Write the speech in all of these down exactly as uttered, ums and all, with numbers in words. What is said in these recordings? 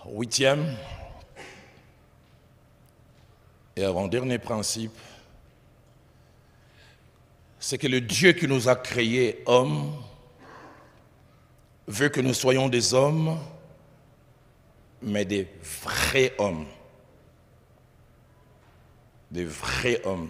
Huitième et avant-dernier principe, c'est que le Dieu qui nous a créés hommes veut que nous soyons des hommes, mais des vrais hommes. Des vrais hommes.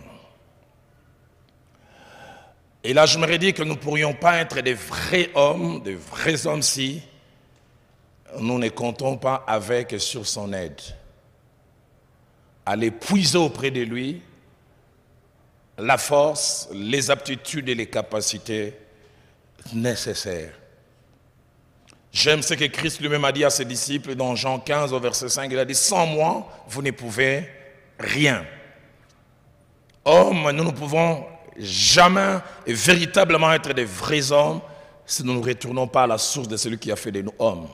Et là, je me dit que nous ne pourrions pas être des vrais hommes, des vrais hommes si nous ne comptons pas avec et sur son aide. Aller puiser auprès de lui la force, les aptitudes et les capacités nécessaires. J'aime ce que Christ lui-même a dit à ses disciples dans Jean quinze au verset cinq. Il a dit, sans moi, vous ne pouvez rien. Hommes, nous ne pouvons jamais et véritablement être des vrais hommes si nous ne retournons pas à la source de celui qui a fait de nous hommes.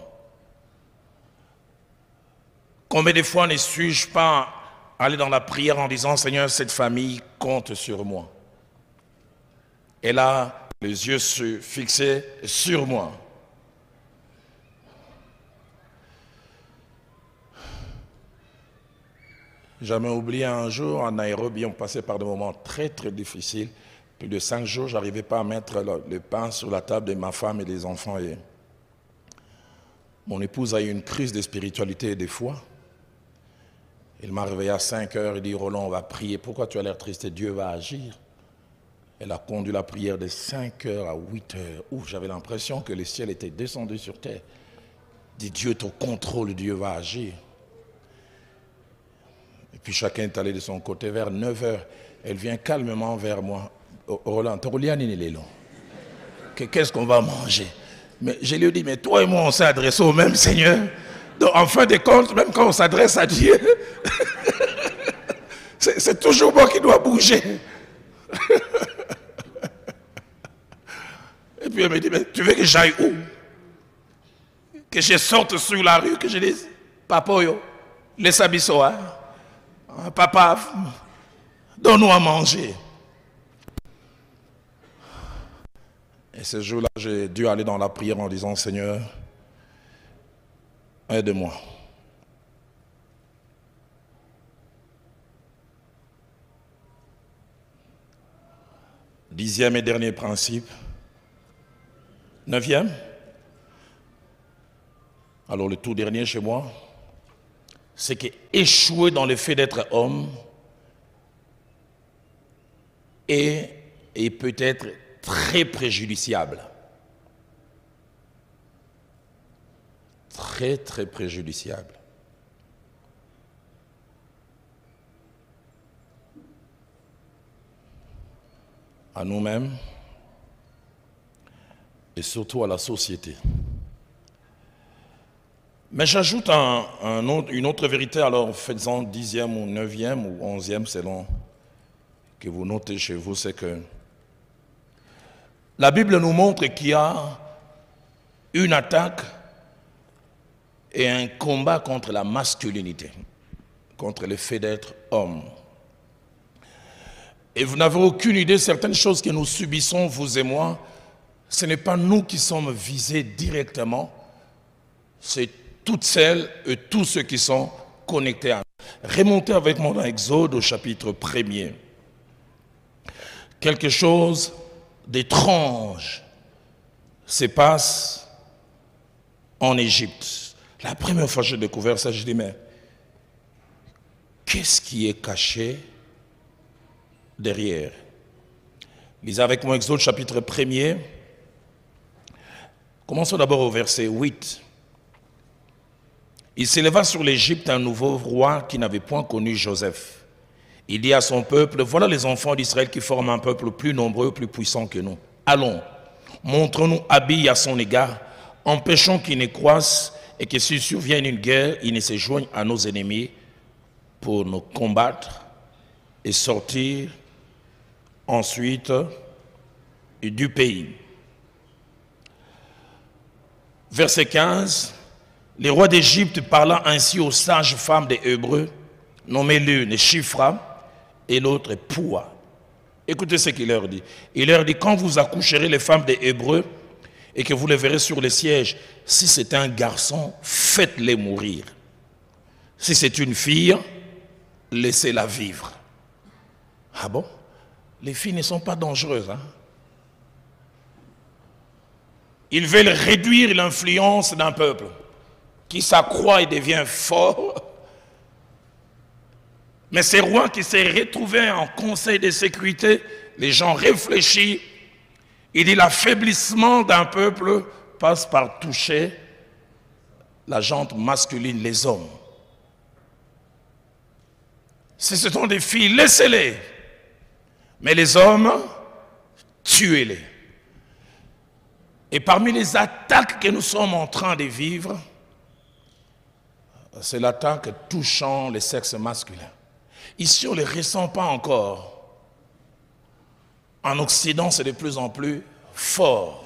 Combien de fois ne suis-je pas aller dans la prière en disant, Seigneur, cette famille compte sur moi. Et là, les yeux se fixés sur moi. Jamais oublié un jour, en Nairobi, on passait par des moments très très difficiles. Plus de cinq jours, je n'arrivais pas à mettre le, le pain sur la table de ma femme et des enfants. Et mon épouse a eu une crise de spiritualité et de foi. Il m'a réveillé à cinq heures et dit, Roland, on va prier. Pourquoi tu as l'air triste? Dieu va agir. Elle a conduit la prière de cinq heures à huit heures. Ouf, j'avais l'impression que le ciel était descendu sur terre. Dit, Dieu est au contrôle, Dieu va agir. Et puis chacun est allé de son côté. Vers neuf heures, elle vient calmement vers moi. Roland, qu'est-ce qu'on va manger? Mais je lui ai dit, mais toi et moi, on s'est adressé au même Seigneur. Donc, en fin de compte, même quand on s'adresse à Dieu, c'est toujours moi qui dois bouger. Et puis elle me dit, mais tu veux que j'aille où? Que je sorte sur la rue, que je dise, papa, yo, laisse abisso, papa, donne-nous à manger. Et ce jour-là, j'ai dû aller dans la prière en disant, Seigneur, aide-moi. Dixième et dernier principe. Neuvième. Alors le tout dernier chez moi, c'est qu'échouer dans le fait d'être homme est, est peut-être très préjudiciable. Très, très préjudiciable. À nous-mêmes et surtout à la société. Mais j'ajoute un, un autre, une autre vérité, alors faites-en dixième ou neuvième ou onzième selon que vous notez chez vous, c'est que la Bible nous montre qu'il y a une attaque et un combat contre la masculinité, contre le fait d'être homme. Et vous n'avez aucune idée, certaines choses que nous subissons, vous et moi, ce n'est pas nous qui sommes visés directement, c'est toutes celles et tous ceux qui sont connectés à nous. Remontez avec moi dans Exode au chapitre premier. Quelque chose d'étrange se passe en Égypte. La première fois que j'ai découvert ça, je dis, mais qu'est-ce qui est caché derrière? Lisez avec moi Exode chapitre premier. Commençons d'abord au verset huit. Il s'éleva sur l'Égypte un nouveau roi qui n'avait point connu Joseph. Il dit à son peuple, voilà les enfants d'Israël qui forment un peuple plus nombreux, plus puissant que nous. Allons, montrons-nous habiles à son égard, empêchons qu'il ne croisse et que s'il survienne une guerre, il ne se joigne à nos ennemis pour nous combattre et sortir ensuite du pays. Verset quinze. Les rois d'Égypte parlant ainsi aux sages femmes des Hébreux, nommées l'une Shifra et l'autre Poua. Écoutez ce qu'il leur dit. Il leur dit, quand vous accoucherez les femmes des Hébreux et que vous les verrez sur les sièges, si c'est un garçon, faites-les mourir. Si c'est une fille, laissez-la vivre. Ah bon? Les filles ne sont pas dangereuses. Hein? Ils veulent réduire l'influence d'un peuple qui s'accroît et devient fort. Mais c'est roi qui s'est retrouvé en conseil de sécurité, les gens réfléchissent. Il dit l'affaiblissement d'un peuple passe par toucher la jante masculine, les hommes. Si ce sont des filles, laissez-les. Mais les hommes, tuez-les. Et parmi les attaques que nous sommes en train de vivre, c'est l'attaque touchant les sexes masculins. Ici, on ne les ressent pas encore. En Occident, c'est de plus en plus fort.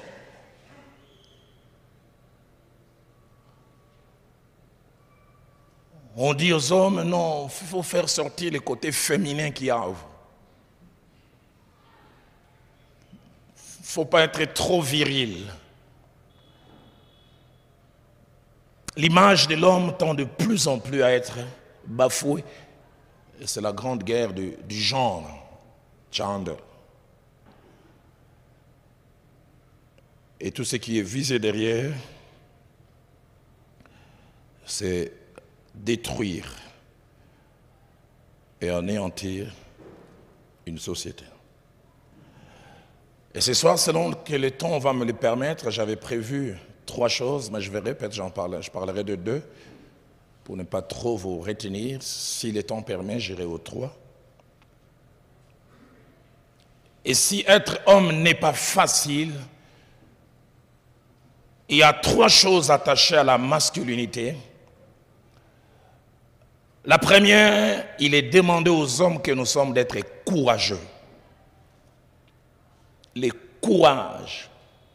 On dit aux hommes, non, il faut faire sortir les côtés féminins qu'il y a en vous. Il ne faut pas être trop viril. L'image de l'homme tend de plus en plus à être bafouée. Et c'est la grande guerre du, du genre, gender. Et tout ce qui est visé derrière, c'est détruire et anéantir une société. Et ce soir, selon que le temps va me le permettre, j'avais prévu trois choses, mais je verrai, peut-être j'en parle, je parlerai de deux, pour ne pas trop vous retenir. Si le temps permet, j'irai aux trois. Et si être homme n'est pas facile, il y a trois choses attachées à la masculinité. La première, il est demandé aux hommes que nous sommes d'être courageux. Le courage,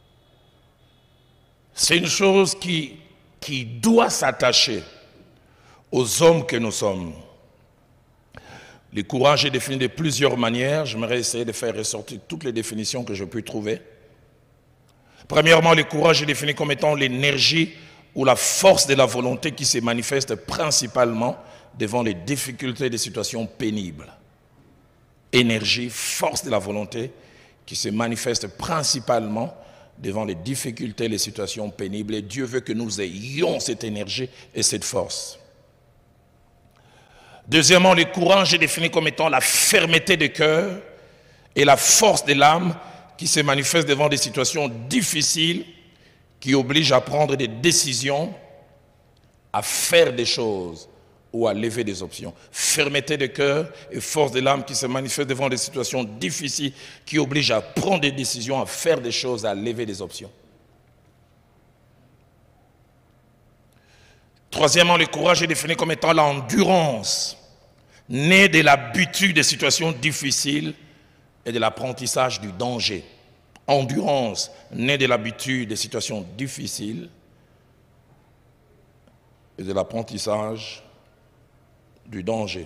c'est une chose qui, qui doit s'attacher aux hommes que nous sommes. Le courage est défini de plusieurs manières. J'aimerais essayer de faire ressortir toutes les définitions que je peux trouver. Premièrement, le courage est défini comme étant l'énergie ou la force de la volonté qui se manifeste principalement devant les difficultés des situations pénibles. Énergie, force de la volonté qui se manifeste principalement devant les difficultés et les situations pénibles. Et Dieu veut que nous ayons cette énergie et cette force. Deuxièmement, le courage est défini comme étant la fermeté de cœur et la force de l'âme qui se manifeste devant des situations difficiles qui obligent à prendre des décisions, à faire des choses ou à lever des options. Fermeté de cœur et force de l'âme qui se manifeste devant des situations difficiles qui obligent à prendre des décisions, à faire des choses, à lever des options. Troisièmement, le courage est défini comme étant l'endurance, née de l'habitude des situations difficiles et de l'apprentissage du danger. Endurance, née de l'habitude des situations difficiles et de l'apprentissage du danger.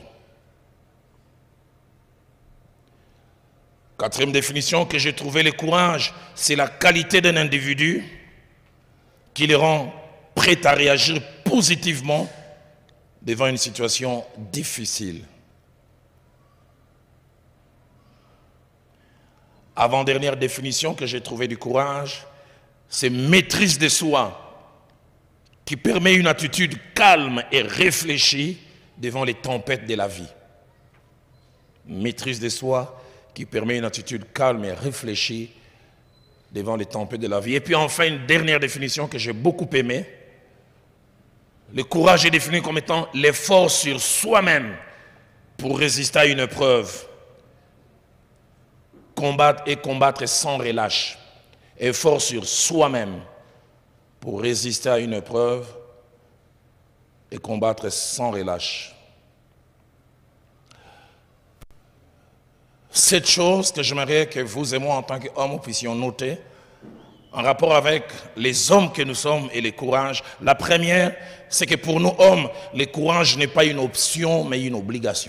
Quatrième définition que j'ai trouvée, le courage, c'est la qualité d'un individu qui le rend prêt à réagir positivement devant une situation difficile. Avant-dernière définition que j'ai trouvée du courage, c'est maîtrise de soi qui permet une attitude calme et réfléchie devant les tempêtes de la vie. Maîtrise de soi qui permet une attitude calme et réfléchie devant les tempêtes de la vie. Et puis enfin, une dernière définition que j'ai beaucoup aimée. Le courage est défini comme étant l'effort sur soi-même pour résister à une épreuve. Combattre et combattre sans relâche. Effort sur soi-même pour résister à une épreuve et combattre sans relâche. Cette chose que j'aimerais que vous et moi, en tant qu'hommes, puissions noter en rapport avec les hommes que nous sommes et le courage. La première, c'est que pour nous hommes, le courage n'est pas une option, mais une obligation.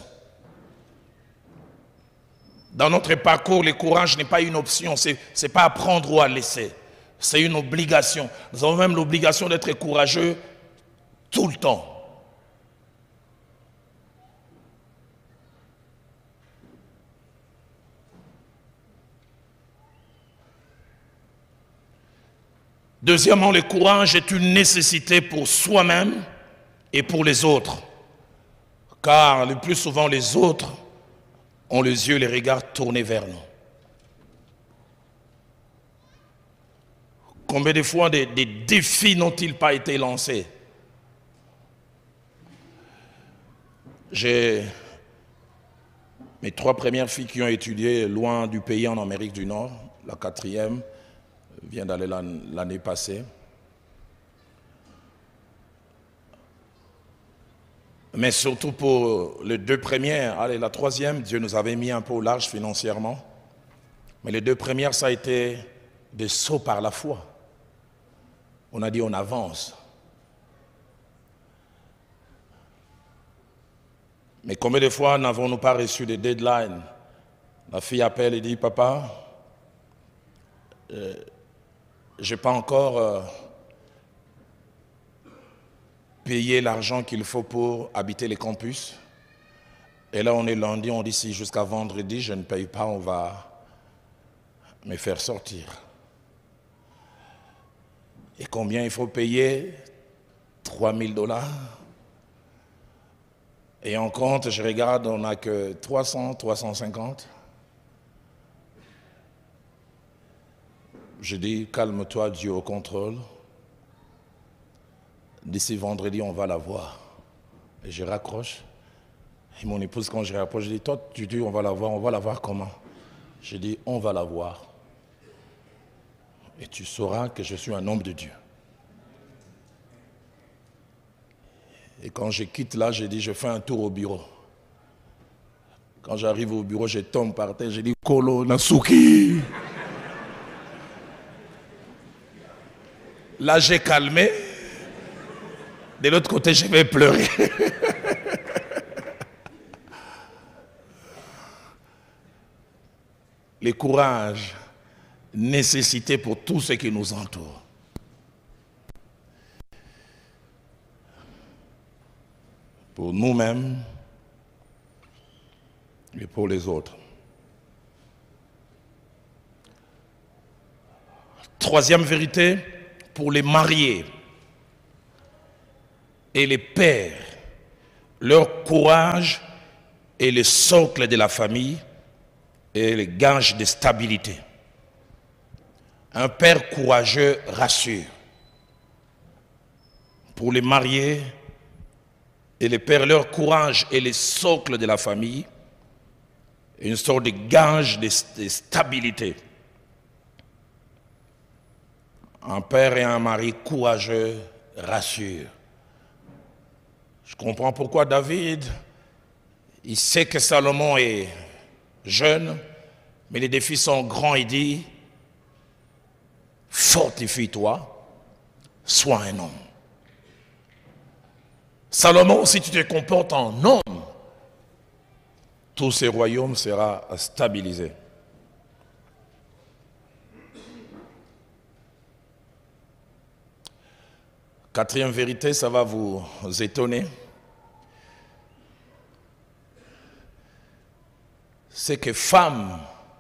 Dans notre parcours, le courage n'est pas une option, ce n'est pas à prendre ou à laisser. C'est une obligation. Nous avons même l'obligation d'être courageux tout le temps. Deuxièmement, le courage est une nécessité pour soi-même et pour les autres. Car le plus souvent, les autres ont les yeux et les regards tournés vers nous. Combien de fois des, des défis n'ont-ils pas été lancés? J'ai mes trois premières filles qui ont étudié loin du pays en Amérique du Nord. La quatrième vient d'aller l'année passée. Mais surtout pour les deux premières, allez, la troisième, Dieu nous avait mis un peu au large financièrement. Mais les deux premières, ça a été des sauts par la foi. On a dit on avance. Mais combien de fois n'avons-nous pas reçu des deadlines? La fille appelle et dit, papa, euh, je n'ai pas encore euh, payé l'argent qu'il faut pour habiter les campus. Et là, on est lundi, on dit, si jusqu'à vendredi, je ne paye pas, on va me faire sortir. Et combien il faut payer? trois mille dollars. Et en compte, je regarde, on n'a que trois cents, trois cent cinquante. Je dis, calme-toi, Dieu au contrôle. D'ici vendredi, on va la voir. Et je raccroche. Et mon épouse, quand je rapproche, je dis, toi, tu dis, on va la voir, on va la voir comment? Je dis, on va la voir. Et tu sauras que je suis un homme de Dieu. Et quand je quitte là, je dis, je fais un tour au bureau. Quand j'arrive au bureau, je tombe par terre, je dis, Kolo Nasuki. Là, j'ai calmé. De l'autre côté, je vais pleurer. Le courage, nécessité pour tout ce qui nous entoure. Pour nous-mêmes et pour les autres. Troisième vérité, pour les mariés et les pères, leur courage est le socle de la famille et le gage de stabilité. Un père courageux rassure. Pour les mariés et les pères, leur courage est le socle de la famille, une sorte de gage de, de stabilité. Un père et un mari courageux rassurent. Je comprends pourquoi David, il sait que Salomon est jeune, mais les défis sont grands, il dit, fortifie-toi, sois un homme. Salomon, si tu te comportes en homme, tout ce royaume sera stabilisé. Quatrième vérité, ça va vous étonner. C'est que femmes,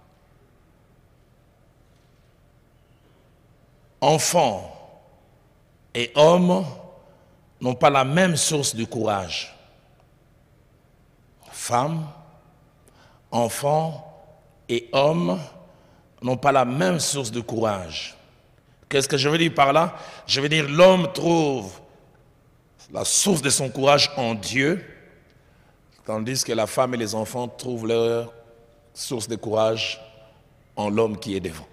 enfants et hommes n'ont pas la même source de courage. Femmes, enfants et hommes n'ont pas la même source de courage. Qu'est-ce que je veux dire par là? Je veux dire l'homme trouve la source de son courage en Dieu, tandis que la femme et les enfants trouvent leur source de courage en l'homme qui est devant.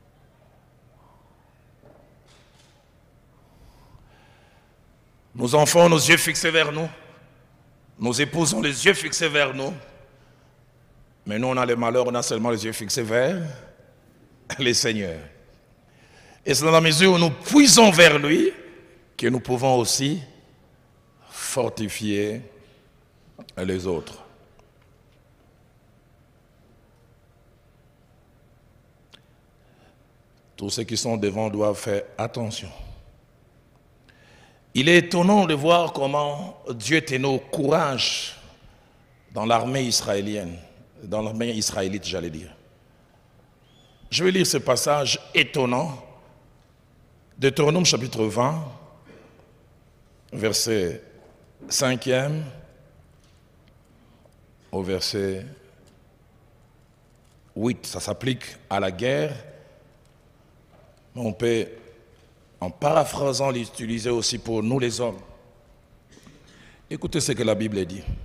Nos enfants ont nos yeux fixés vers nous. Nos épouses ont les yeux fixés vers nous. Mais nous, on a le malheur, on a seulement les yeux fixés vers les Seigneurs. Et c'est dans la mesure où nous puisons vers lui que nous pouvons aussi fortifier les autres. Tous ceux qui sont devant doivent faire attention. Il est étonnant de voir comment Dieu tenait au courage dans l'armée israélienne, dans l'armée israélite, j'allais dire. Je vais lire ce passage étonnant Deutéronome chapitre vingt, verset cinquième au verset huit. Ça s'applique à la guerre, mais on peut, en paraphrasant, l'utiliser aussi pour nous les hommes. Écoutez ce que la Bible dit.